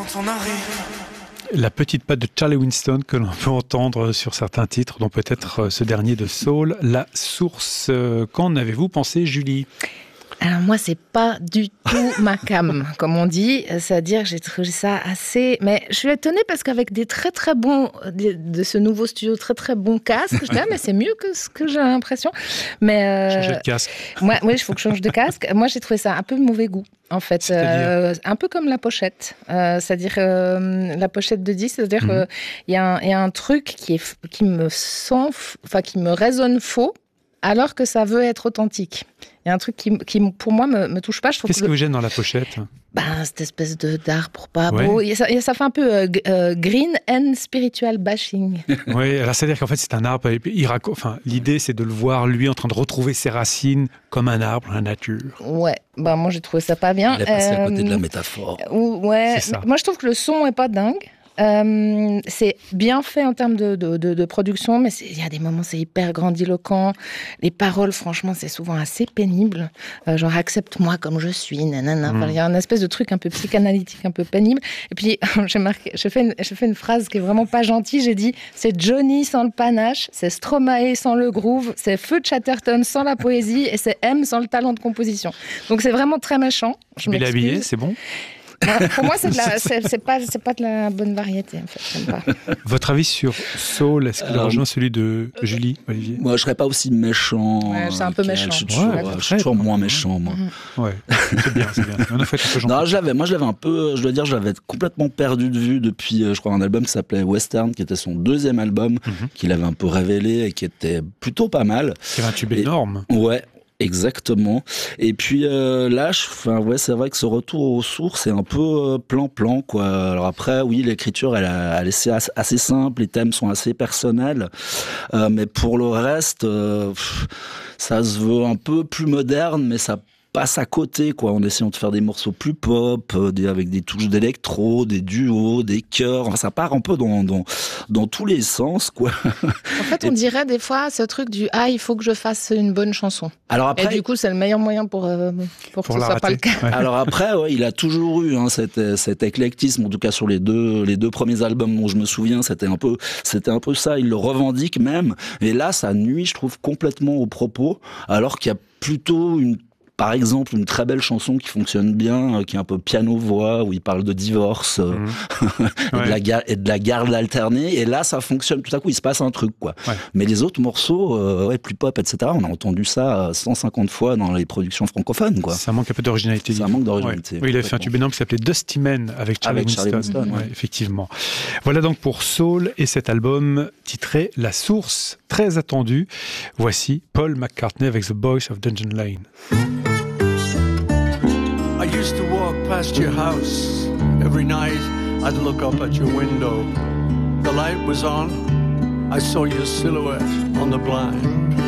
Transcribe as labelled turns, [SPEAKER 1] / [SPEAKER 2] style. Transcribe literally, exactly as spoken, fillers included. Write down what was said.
[SPEAKER 1] on arrive.
[SPEAKER 2] La petite patte de Charlie Winston que l'on peut entendre sur certains titres, dont peut-être ce dernier de Soul, La Source. Qu'en avez-vous pensé, Julie ?
[SPEAKER 3] Alors moi, c'est pas du tout ma cam, comme on dit. C'est-à-dire que j'ai trouvé ça assez... Mais je suis étonnée parce qu'avec des très très bons... De, de ce nouveau studio, très très bons casques, je dis, ah, mais c'est mieux que ce que j'ai l'impression. Mais euh,
[SPEAKER 2] Changer de casque.
[SPEAKER 3] Moi, oui, il faut que je change de casque. Moi, j'ai trouvé ça un peu de mauvais goût, en fait. Euh, un peu comme la pochette. Euh, c'est-à-dire euh, la pochette de disque, c'est-à-dire qu'il mm-hmm. euh, y, y a un truc qui, est, qui me sent... Enfin, qui me résonne faux, alors que ça veut être authentique. Il y a un truc qui, qui pour moi, me, me touche pas. Je trouve
[SPEAKER 2] Qu'est-ce
[SPEAKER 3] que
[SPEAKER 2] qui
[SPEAKER 3] le...
[SPEAKER 2] vous gêne dans la pochette ?
[SPEAKER 3] Ben, cette espèce de, d'arbre pas
[SPEAKER 2] ouais.
[SPEAKER 3] beau. Et ça, et ça fait un peu euh, euh, green and spiritual bashing.
[SPEAKER 2] Oui, alors c'est-à-dire qu'en fait, c'est un arbre. Il raconte, enfin, l'idée, c'est de le voir, lui, en train de retrouver ses racines comme un arbre dans la nature.
[SPEAKER 3] Ouais, ben, moi, j'ai trouvé ça pas bien.
[SPEAKER 4] Il est passé euh, à côté de la métaphore.
[SPEAKER 3] Ouais, moi, je trouve que le son est pas dingue. Euh, c'est bien fait en termes de, de, de, de production, mais il y a des moments, c'est hyper grandiloquent. Les paroles, franchement, c'est souvent assez pénible. Euh, genre, accepte-moi comme je suis, nanana. Enfin, il y a une espèce de truc un peu psychanalytique, un peu pénible. Et puis, j'ai marqué, j'ai fait une, j'ai fait une phrase qui est vraiment pas gentille. J'ai dit, c'est Johnny sans le panache, c'est Stromae sans le groove, c'est Feu Chatterton sans la poésie, et c'est M sans le talent de composition. Donc, c'est vraiment très méchant. Je
[SPEAKER 2] Il est habillé, c'est bon ?
[SPEAKER 3] Pour moi, c'est, de la, c'est, c'est, pas, c'est pas de la bonne variété, en fait. J'aime pas.
[SPEAKER 2] Votre avis sur Soul, est-ce qu'il rejoint celui de Julie, Olivier ?
[SPEAKER 4] Moi, je serais pas aussi méchant.
[SPEAKER 3] Ouais, c'est un peu méchant.
[SPEAKER 4] Je suis toujours,
[SPEAKER 2] ouais,
[SPEAKER 4] je suis toujours moins méchant, moi.
[SPEAKER 2] Ouais, c'est bien, c'est bien. On a fait un peu
[SPEAKER 4] non, je l'avais, moi, je l'avais un peu, je dois dire, je l'avais complètement perdu de vue depuis, je crois, un album qui s'appelait Western, qui était son deuxième album, mm-hmm. qu'il avait un peu révélé et qui était plutôt pas mal.
[SPEAKER 2] C'est un tube et, énorme.
[SPEAKER 4] Ouais. Exactement. Et puis euh, là, je, enfin ouais, c'est vrai que ce retour aux sources est un peu euh, plan-plan quoi. Alors après, oui, l'écriture elle, elle est assez, assez simple, les thèmes sont assez personnels, euh, mais pour le reste, euh, ça se veut un peu plus moderne, mais ça passe à côté quoi, en essayant de faire des morceaux plus pop, euh, des, avec des touches d'électro, des duos, des chœurs. Enfin, ça part un peu dans dans dans tous les sens quoi.
[SPEAKER 3] En fait, on Et... dirait des fois ce truc du ah il faut que je fasse une bonne chanson.
[SPEAKER 4] Alors après,
[SPEAKER 3] et du coup, c'est le meilleur moyen pour euh, pour, pour que ce soit pas le cas.
[SPEAKER 4] Ouais. Alors après, ouais, il a toujours eu hein, cet cet éclectisme, en tout cas sur les deux les deux premiers albums dont je me souviens, c'était un peu c'était un peu ça. Il le revendique même. Et là, ça nuit, je trouve, complètement au propos, alors qu'il y a plutôt une Par exemple, une très belle chanson qui fonctionne bien, euh, qui est un peu piano-voix, où il parle de divorce euh, mmh. et, ouais. de la gar- et de la garde alternée. Et là, ça fonctionne. Tout à coup, il se passe un truc, quoi. Ouais. Mais les autres morceaux, euh, ouais, plus pop, et cetera, on a entendu ça cent cinquante fois dans les productions francophones, quoi.
[SPEAKER 2] Ça manque un peu d'originalité.
[SPEAKER 4] Ça manque d'originalité.
[SPEAKER 2] Ouais. Oui, il a fait un tube énorme qui s'appelait Dusty Man avec Charlie
[SPEAKER 4] avec
[SPEAKER 2] Winston.
[SPEAKER 4] Charlie Winston ouais.
[SPEAKER 2] Ouais, effectivement. Voilà donc pour Soul et cet album titré La Source, très attendu. Voici Paul McCartney avec The Boys of Dungeon Lane.
[SPEAKER 1] I used to walk past your house. Every night I'd look up at your window. The light was on. I saw your silhouette on the blind.